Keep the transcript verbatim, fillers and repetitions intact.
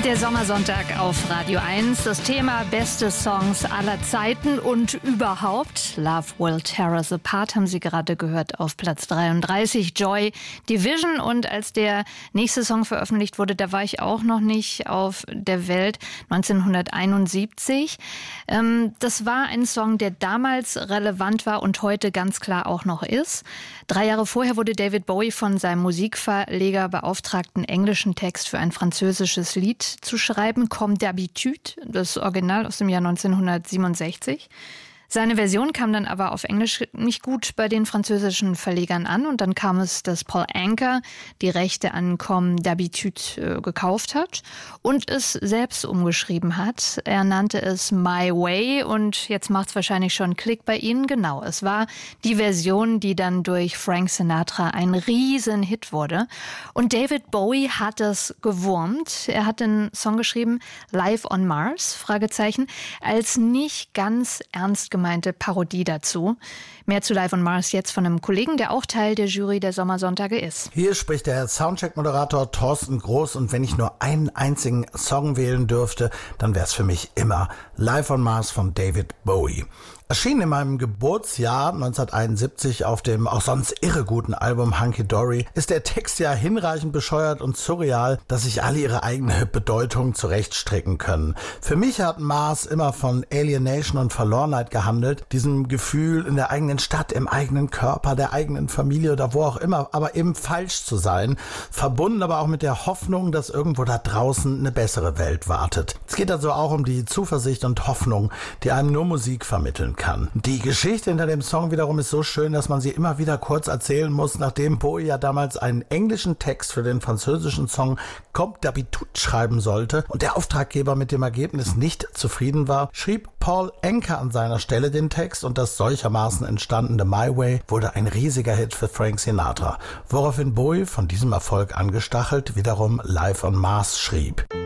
Der Sommersonntag auf Radio eins. Das Thema beste Songs aller Zeiten und überhaupt. Love Will Tear Us Apart haben Sie gerade gehört auf Platz dreiunddreißig. Joy Division. Und als der nächste Song veröffentlicht wurde, da war ich auch noch nicht auf der Welt. neunzehnhunderteinundsiebzig. Ähm, das war ein Song, der damals relevant war und heute ganz klar auch noch ist. Drei Jahre vorher wurde David Bowie von seinem Musikverleger beauftragt, einen englischen Text für ein französisches Lied zu schreiben, Comme d'habitude, das Original aus dem Jahr neunzehnhundertsiebenundsechzig. Seine Version kam dann aber auf Englisch nicht gut bei den französischen Verlegern an und dann kam es, dass Paul Anka die Rechte an Comme d'habitude äh, gekauft hat und es selbst umgeschrieben hat. Er nannte es My Way und jetzt macht es wahrscheinlich schon Klick bei Ihnen. Genau, es war die Version, die dann durch Frank Sinatra ein Riesenhit wurde. Und David Bowie hat es gewurmt. Er hat den Song geschrieben, Live on Mars, Fragezeichen, als nicht ganz ernst gemeint gemeinte Parodie dazu. Mehr zu Live on Mars jetzt von einem Kollegen, der auch Teil der Jury der Sommersonntage ist. Hier spricht der Soundcheck-Moderator Thorsten Groß und wenn ich nur einen einzigen Song wählen dürfte, dann wäre es für mich immer Live on Mars von David Bowie. Erschienen in meinem Geburtsjahr neunzehnhunderteinundsiebzig auf dem auch sonst irre guten Album Hunky Dory, ist der Text ja hinreichend bescheuert und surreal, dass sich alle ihre eigene Bedeutung zurechtstricken können. Für mich hat Mars immer von Alienation und Verlorenheit gehandelt, diesem Gefühl in der eigenen Stadt, im eigenen Körper, der eigenen Familie oder wo auch immer, aber eben falsch zu sein, verbunden aber auch mit der Hoffnung, dass irgendwo da draußen eine bessere Welt wartet. Es geht also auch um die Zuversicht und Hoffnung, die einem nur Musik vermitteln kann. Kann. Die Geschichte hinter dem Song wiederum ist so schön, dass man sie immer wieder kurz erzählen muss, nachdem Bowie ja damals einen englischen Text für den französischen Song Comme d'habitude schreiben sollte und der Auftraggeber mit dem Ergebnis nicht zufrieden war, schrieb Paul Anka an seiner Stelle den Text und das solchermaßen entstandene My Way wurde ein riesiger Hit für Frank Sinatra, woraufhin Bowie von diesem Erfolg angestachelt wiederum Live on Mars schrieb.